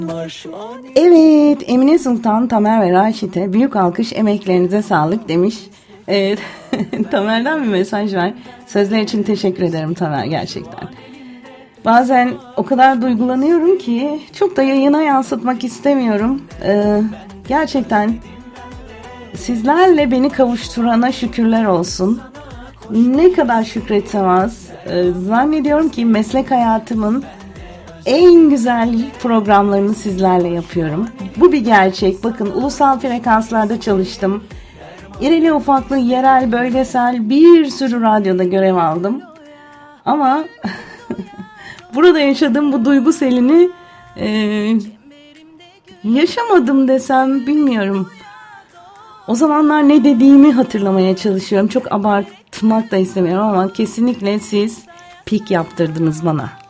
Evet, Emine Sultan, Tamer ve Raşit'e büyük alkış, emeklerinize sağlık demiş. Tamer'den bir mesaj var. Sözler için teşekkür ederim Tamer, gerçekten. Bazen o kadar duygulanıyorum ki çok da yayına yansıtmak istemiyorum. Gerçekten sizlerle beni kavuşturana şükürler olsun. Ne kadar şükretsem az. Zannediyorum ki meslek hayatımın en güzel programlarını sizlerle yapıyorum. Bu bir gerçek. Bakın, ulusal frekanslarda çalıştım. İrili ufaklı, yerel, bölgesel bir sürü radyoda görev aldım. Ama burada yaşadığım bu duygu selini yaşamadım desem bilmiyorum. O zamanlar ne dediğimi hatırlamaya çalışıyorum. Çok abartmak da istemiyorum ama kesinlikle siz pik yaptırdınız bana.